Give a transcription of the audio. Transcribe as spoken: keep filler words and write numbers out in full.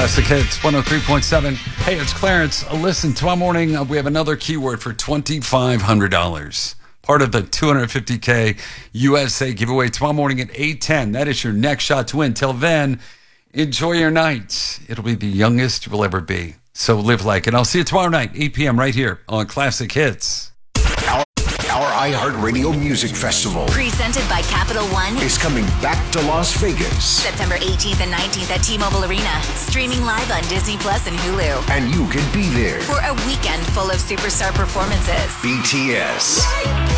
Classic Hits one oh three point seven. Hey, it's Clarence. Uh, Listen, tomorrow morning uh, we have another keyword for twenty-five hundred dollars. Part of the two hundred fifty K U S A giveaway tomorrow morning at eight ten. That is your next shot to win. Till then, enjoy your night. It'll be the youngest you will ever be. So live like it. I'll see you tomorrow night, eight p.m. right here on Classic Hits. Our, our iHeartRadio Music Festival, presented by Capital One, is coming back to Las Vegas. September eighteenth and nineteenth at T-Mobile Arena. Streaming live on Disney Plus and Hulu. And you can be there For a weekend full of superstar performances. B T S,